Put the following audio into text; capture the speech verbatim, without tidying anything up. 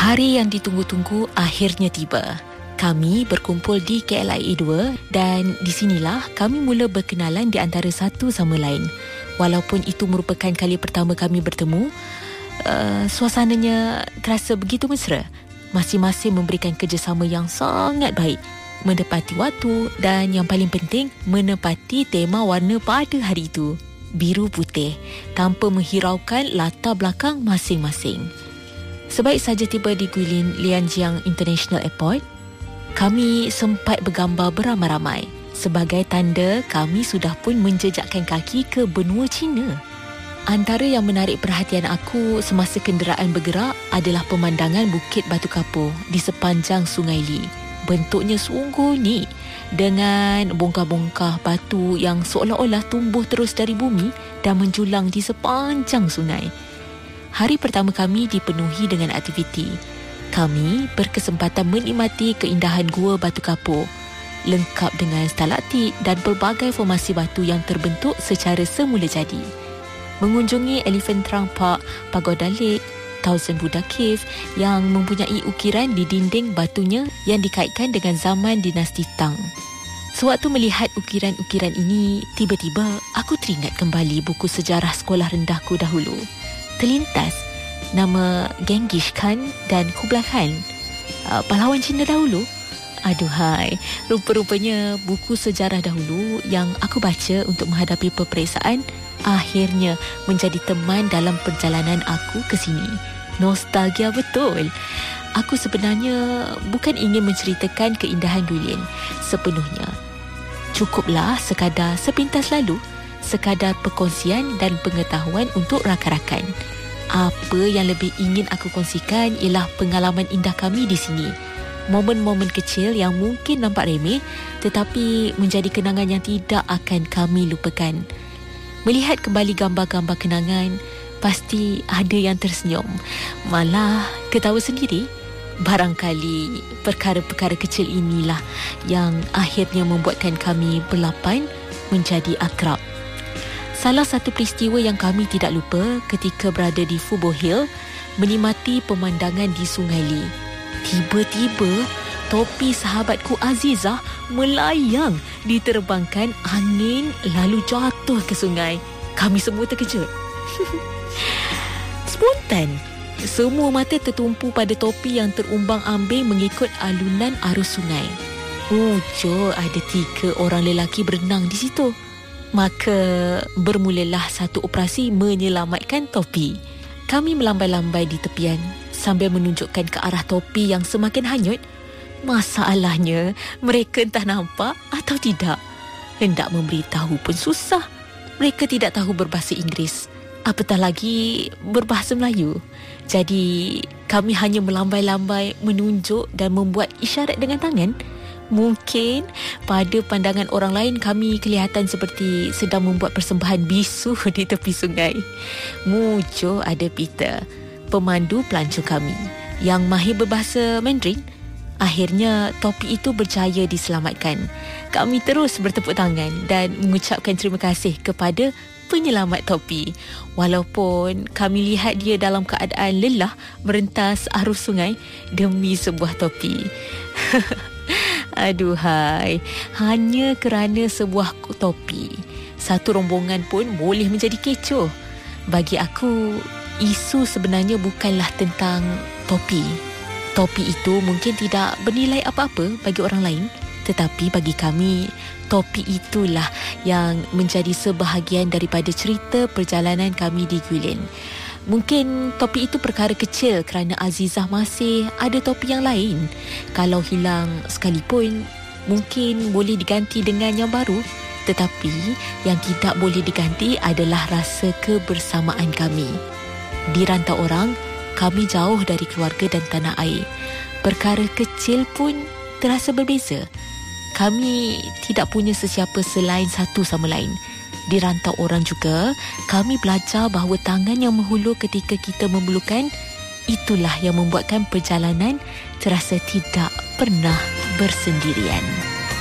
Hari yang ditunggu-tunggu akhirnya tiba. Kami berkumpul di K L I A dua dan di sinilah kami mula berkenalan di antara satu sama lain. Walaupun itu merupakan kali pertama kami bertemu, uh, suasananya terasa begitu mesra. Masing-masing memberikan kerjasama yang sangat baik, menepati waktu dan yang paling penting, menepati tema warna pada hari itu, biru putih, tanpa menghiraukan latar belakang masing-masing. Sebaik saja tiba di Guilin Lianjiang International Airport, kami sempat bergambar beramai-ramai sebagai tanda kami sudah pun menjejakkan kaki ke benua China. Antara yang menarik perhatian aku semasa kenderaan bergerak adalah pemandangan Bukit Batu Kapur di sepanjang Sungai Li. Bentuknya sungguh unik dengan bongkah-bongkah batu yang seolah-olah tumbuh terus dari bumi dan menjulang di sepanjang sungai. Hari pertama kami dipenuhi dengan aktiviti. Kami berkesempatan menikmati keindahan Gua Batu Kapur, lengkap dengan stalaktit dan pelbagai formasi batu yang terbentuk secara semula jadi. Mengunjungi Elephant Trunk Park, Pagoda Lake, Thousand Buddha Cave yang mempunyai ukiran di dinding batunya yang dikaitkan dengan zaman dinasti Tang. Sewaktu melihat ukiran-ukiran ini, tiba-tiba aku teringat kembali buku sejarah sekolah rendahku dahulu. Terlintas nama Genghis Khan dan Kublai Khan, uh, pahlawan Cina dahulu. Aduhai, rupa-rupanya buku sejarah dahulu yang aku baca untuk menghadapi peperiksaan akhirnya menjadi teman dalam perjalanan aku ke sini. Nostalgia betul. Aku sebenarnya bukan ingin menceritakan keindahan Guilin sepenuhnya. Cukuplah sekadar sepintas lalu, sekadar perkongsian dan pengetahuan untuk rakan-rakan. Apa yang lebih ingin aku kongsikan ialah pengalaman indah kami di sini. Momen-momen kecil yang mungkin nampak remeh tetapi menjadi kenangan yang tidak akan kami lupakan. Melihat kembali gambar-gambar kenangan, pasti ada yang tersenyum, malah ketawa sendiri. Barangkali perkara-perkara kecil inilah yang akhirnya membuatkan kami berlapan menjadi akrab. Salah satu peristiwa yang kami tidak lupa ketika berada di Fubo Hill, menikmati pemandangan di Sungai Li. Tiba-tiba, topi sahabatku Azizah melayang diterbangkan angin lalu jatuh ke sungai. Kami semua terkejut. Spontan, semua mata tertumpu pada topi yang terumbang-ambing mengikut alunan arus sungai. Hujur ada tiga orang lelaki berenang di situ. Maka bermulalah satu operasi menyelamatkan topi. Kami melambai-lambai di tepian sambil menunjukkan ke arah topi yang semakin hanyut. Masalahnya, mereka entah nampak atau tidak. Hendak memberitahu pun susah. Mereka tidak tahu berbahasa Inggeris, apatah lagi berbahasa Melayu. Jadi, kami hanya melambai-lambai, menunjuk dan membuat isyarat dengan tangan. Mungkin pada pandangan orang lain kami kelihatan seperti sedang membuat persembahan bisu di tepi sungai. Mujur ada Peter, pemandu pelancong kami, yang mahir berbahasa Mandarin. Akhirnya topi itu berjaya diselamatkan. Kami terus bertepuk tangan dan mengucapkan terima kasih kepada penyelamat topi. Walaupun kami lihat dia dalam keadaan lelah merentas arus sungai demi sebuah topi. Aduhai, hanya kerana sebuah topi, satu rombongan pun boleh menjadi kecoh. Bagi aku, isu sebenarnya bukanlah tentang topi. Topi itu mungkin tidak bernilai apa-apa bagi orang lain, tetapi bagi kami, topi itulah yang menjadi sebahagian daripada cerita perjalanan kami di Guilin. Mungkin topi itu perkara kecil kerana Azizah masih ada topi yang lain. Kalau hilang sekalipun, mungkin boleh diganti dengan yang baru. Tetapi yang tidak boleh diganti adalah rasa kebersamaan kami. Di rantau orang, kami jauh dari keluarga dan tanah air. Perkara kecil pun terasa berbeza. Kami tidak punya sesiapa selain satu sama lain. Di rantau orang juga, kami belajar bahawa tangan yang menghulur ketika kita memerlukan, itulah yang membuatkan perjalanan terasa tidak pernah bersendirian.